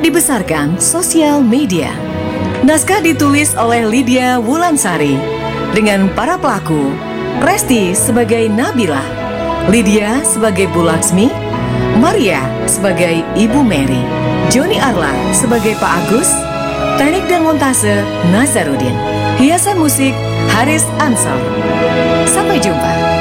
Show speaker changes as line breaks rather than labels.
dibesarkan sosial media. Naskah ditulis oleh Lydia Wulansari dengan para pelaku Resti sebagai Nabila, Lydia sebagai Bu Laksmi, Maria sebagai Ibu Mary, Joni Arla sebagai Pak Agus, teknik dan montase Nazarudin, hiasan musik Haris Ansor. Sampai jumpa.